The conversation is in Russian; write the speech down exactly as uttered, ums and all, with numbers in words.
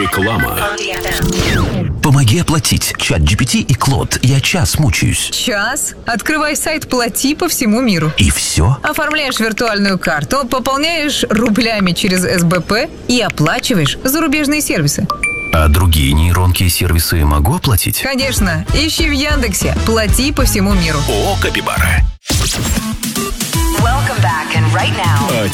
Реклама. Помоги оплатить. ChatGPT и Клод. Я час мучаюсь. Час? Открывай сайт «Плати» по всему миру. И все? Оформляешь виртуальную карту, пополняешь рублями через эс бэ пэ и оплачиваешь зарубежные сервисы. А другие нейронки и сервисы могу оплатить? Конечно. Ищи в Яндексе «Плати по всему миру». О, Капибара. Welcome back, and right now.